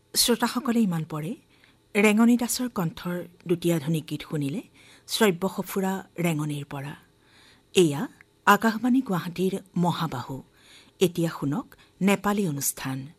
শ্ৰোতাসকলে ইমান পৰে ৰেঙনি দাসৰ কণ্ঠৰ দুটি আধুনিক গীত শুনিলে শ্ৰব্য সফুৰা ৰেঙনিৰ পৰা। এয়া আকাশবাণী গুৱাহাটীৰ মহাবাহু। এতিয়া শুনক নেপালী অনুষ্ঠান।